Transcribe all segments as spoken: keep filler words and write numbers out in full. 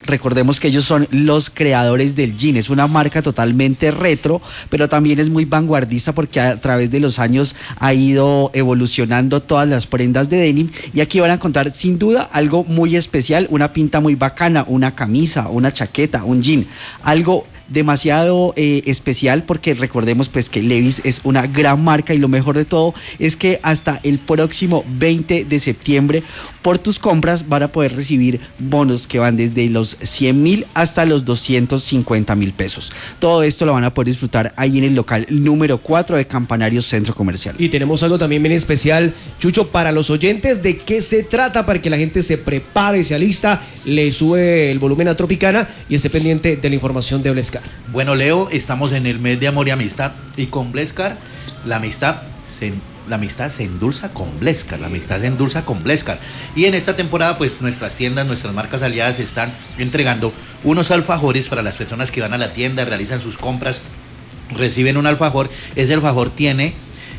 Recordemos que ellos son los creadores del jean, es una marca totalmente retro, pero también es muy vanguardista porque a través de los años ha ido evolucionando todas las prendas de denim, y aquí van a encontrar sin duda algo muy especial, una pinta muy bacana, una camisa, una chaqueta, un jean, algo demasiado eh, especial, porque recordemos pues que Levi's es una gran marca, y lo mejor de todo es que hasta el próximo veinte de septiembre por tus compras van a poder recibir bonos que van desde los cien mil hasta los doscientos cincuenta mil pesos. Todo esto lo van a poder disfrutar ahí en el local número cuatro de Campanario Centro Comercial. Y tenemos algo también bien especial, Chucho, para los oyentes. ¿De qué se trata? Para que la gente se prepare, se alista, le sube el volumen a Tropicana y esté pendiente de la información de Blescar. Bueno, Leo, estamos en el mes de amor y amistad, y con Blescar la amistad se, la amistad se endulza con Blescar, la amistad se endulza con Blescar. Y en esta temporada, pues nuestras tiendas, nuestras marcas aliadas están entregando unos alfajores para las personas que van a la tienda, realizan sus compras, reciben un alfajor. Ese alfajor tiene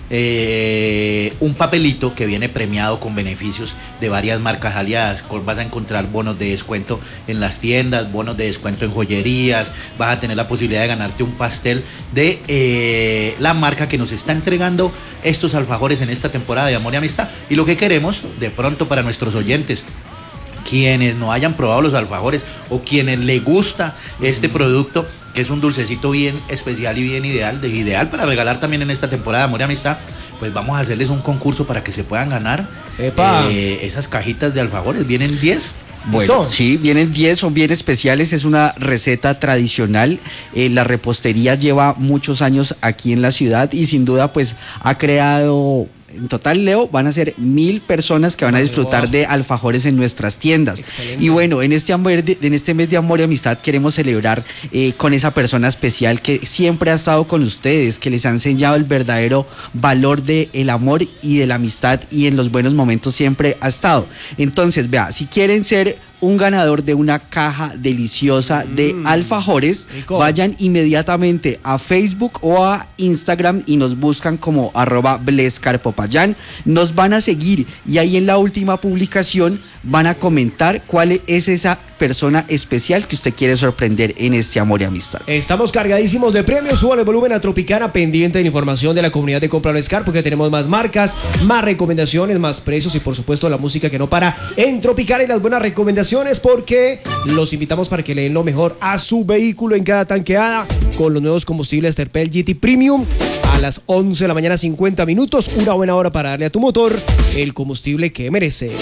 Eh, un papelito que viene premiado con beneficios de varias marcas aliadas. Vas a encontrar bonos de descuento en las tiendas, bonos de descuento en joyerías, vas a tener la posibilidad de ganarte un pastel de eh, la marca que nos está entregando estos alfajores en esta temporada de amor y amistad. Y lo que queremos de pronto para nuestros oyentes, quienes no hayan probado los alfajores o quienes les gusta este producto, que es un dulcecito bien especial y bien ideal, de ideal para regalar también en esta temporada de amor y amistad, pues vamos a hacerles un concurso para que se puedan ganar eh, esas cajitas de alfajores. Vienen diez. Bueno, sí, vienen diez, son bien especiales, es una receta tradicional. Eh, la repostería lleva muchos años aquí en la ciudad y sin duda pues ha creado... En total, Leo, van a ser mil personas que van a disfrutar de alfajores en nuestras tiendas. Excelente. Y bueno, en este, amor, en este mes de amor y amistad queremos celebrar eh, con esa persona especial que siempre ha estado con ustedes, que les ha enseñado el verdadero valor del amor y de la amistad, y en los buenos momentos siempre ha estado. Entonces, vea, si quieren ser un ganador de una caja deliciosa de mm, alfajores, rico. Vayan inmediatamente a Facebook o a Instagram y nos buscan como arroba Blescar Popayán, nos van a seguir y ahí en la última publicación van a comentar cuál es esa persona especial que usted quiere sorprender en este amor y amistad. Estamos cargadísimos de premios, suban el volumen a Tropicana, pendiente de la información de la comunidad de Compra Blescar, porque tenemos más marcas, más recomendaciones, más precios y por supuesto la música que no para en Tropicana y las buenas recomendaciones, porque los invitamos para que le den lo mejor a su vehículo en cada tanqueada con los nuevos combustibles Terpel G T Premium a las once de la mañana cincuenta minutos, una buena hora para darle a tu motor el combustible que merece.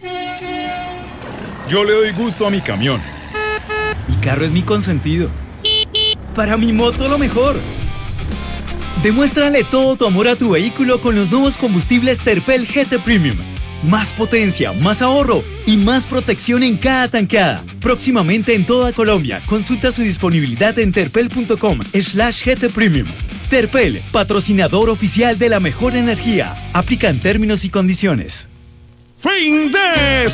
Yo le doy gusto a mi camión. Mi carro es mi consentido. Para mi moto lo mejor. Demuéstrale todo tu amor a tu vehículo con los nuevos combustibles Terpel G T Premium. Más potencia, más ahorro y más protección en cada tanqueada. Próximamente en toda Colombia. Consulta su disponibilidad en terpel.com slash GT Premium. Terpel, patrocinador oficial de la mejor energía. Aplican términos y condiciones. Fin de